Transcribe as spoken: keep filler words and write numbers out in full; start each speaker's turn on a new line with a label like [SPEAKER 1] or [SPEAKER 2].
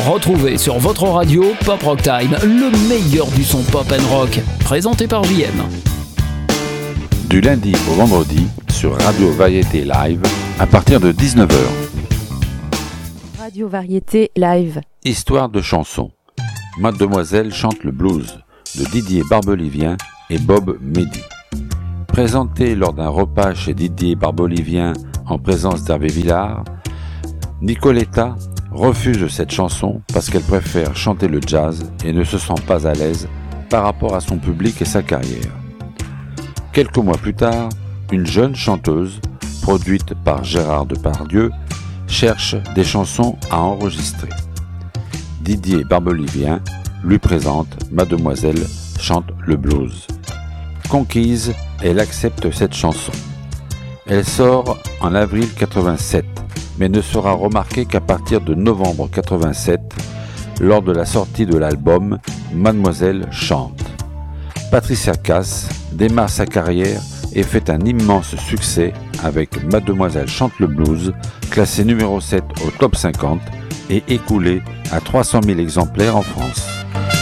[SPEAKER 1] Retrouvez sur votre radio Pop Rock Time, le meilleur du son pop and rock, présenté par J M.
[SPEAKER 2] Du lundi au vendredi sur Radio Variété Live à partir de dix-neuf heures.
[SPEAKER 3] Radio Variété Live.
[SPEAKER 2] Histoire de chansons. Mademoiselle chante le blues de Didier Barbelivien et Bob Mehdi. Présenté lors d'un repas chez Didier Barbelivien en présence d'Hervé Villard, Nicoletta refuse cette chanson parce qu'elle préfère chanter le jazz et ne se sent pas à l'aise par rapport à son public et sa carrière. Quelques mois plus tard, une jeune chanteuse, produite par Gérard Depardieu, cherche des chansons à enregistrer. Didier Barbelivien lui présente Mademoiselle chante le blues. Conquise, elle accepte cette chanson. Elle sort en avril quatre-vingt-sept, mais ne sera remarquée qu'à partir de novembre quatre-vingt-sept, lors de la sortie de l'album Mademoiselle chante. Patricia Cass démarre sa carrière et fait un immense succès avec Mademoiselle chante le blues, classé numéro sept au top cinquante et écoulé à trois cent mille exemplaires en France.